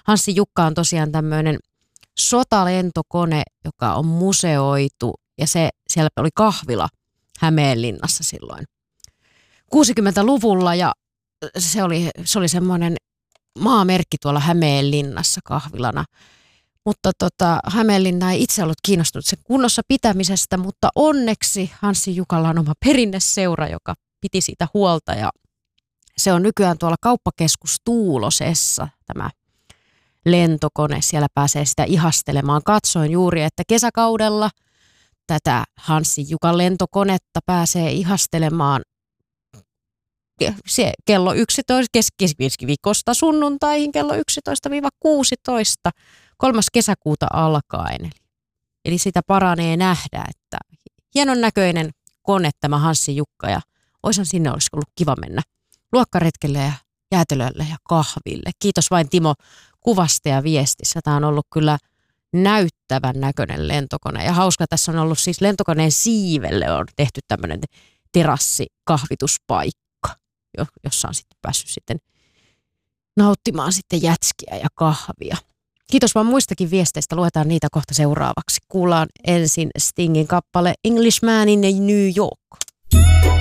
Hanssi Jukka on tosiaan tämmöinen sotalentokone, joka on museoitu ja siellä oli kahvila Hämeenlinnassa silloin 60-luvulla ja se oli semmoinen maamerkki tuolla Hämeenlinnassa kahvilana. Mutta Hämeenlinna ei itse ollut kiinnostunut sen kunnossa pitämisestä, mutta onneksi Hanssi Jukalla on oma perinneseura, joka piti siitä huolta ja se on nykyään tuolla kauppakeskus Tuulosessa tämä lentokone. Siellä pääsee sitä ihastelemaan. Katsoin juuri, että kesäkaudella tätä Hanssi Jukan lentokonetta pääsee ihastelemaan kello 11 keskiviikosta sunnuntaihin kello 11-16 3. kesäkuuta alkaen. Eli sitä paranee nähdä, että hienon näköinen kone tämä Hanssi Jukka ja olisi ollut kiva mennä luokkaretkelle ja jäätelölle ja kahville. Kiitos vain Timo kuvasta ja viestissä. Tämä on ollut kyllä näyttävän näköinen lentokone ja hauska tässä on ollut siis lentokoneen siivelle on tehty tämmöinen terassikahvituspaikka, jossa on sitten päässyt sitten nauttimaan sitten jätskiä ja kahvia. Kiitos vaan muistakin viesteistä. Luetaan niitä kohta seuraavaksi. Kuullaan ensin Stingin kappale Englishman in New York.